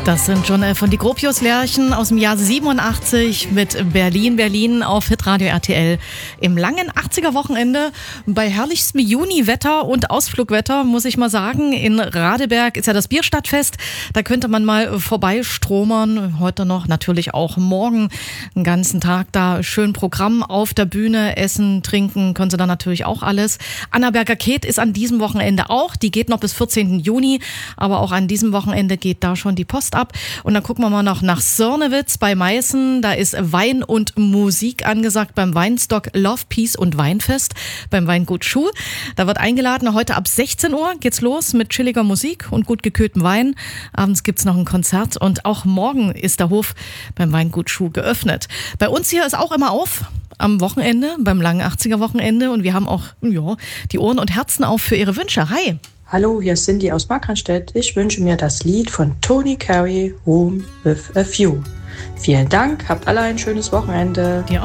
Das sind schon von die Gropius-Lerchen aus dem Jahr 87 mit Berlin, Berlin auf Hitradio RTL. Im langen 80er-Wochenende bei herrlichstem Juni-Wetter und Ausflugwetter, muss ich mal sagen. In Radeberg ist ja das Bierstadtfest. Da könnte man mal vorbeistromern. Heute noch, natürlich auch morgen. Den ganzen Tag da schön Programm auf der Bühne. Essen, trinken, können Sie da natürlich auch alles. Annaberger Ket ist an diesem Wochenende auch. Die geht noch bis 14. Juni. Aber auch an diesem Wochenende geht da schon die Post ab. Und dann gucken wir mal noch nach Sörnewitz bei Meißen. Da ist Wein und Musik angesagt beim Weinstock Love, Peace und Weinfest beim Weingut Schuh. Da wird eingeladen. Heute ab 16 Uhr geht's los mit chilliger Musik und gut gekühltem Wein. Abends gibt's noch ein Konzert und auch morgen ist der Hof beim Weingut Schuh geöffnet. Bei uns hier ist auch immer auf am Wochenende, beim langen 80er-Wochenende. Und wir haben auch die Ohren und Herzen auf für Ihre Wünsche. Hi! Hallo, hier ist Cindy aus Markranstädt. Ich wünsche mir das Lied von Tony Carey, Home with a View. Vielen Dank, habt alle ein schönes Wochenende. Dir